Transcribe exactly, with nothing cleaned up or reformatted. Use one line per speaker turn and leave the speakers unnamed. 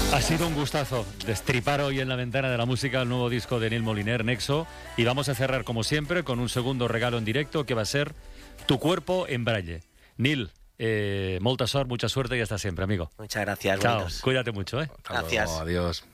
Ha sido un gustazo destripar hoy en la ventana de la música el nuevo disco de Nil Moliner, Nexo, y vamos a cerrar como siempre con un segundo regalo en directo que va a ser Tu cuerpo en braille. Nil, eh, molta sort, mucha suerte y hasta siempre, amigo.
Muchas gracias.
Chao,
buenos.
cuídate mucho, ¿eh?
Gracias.
Hasta luego, adiós.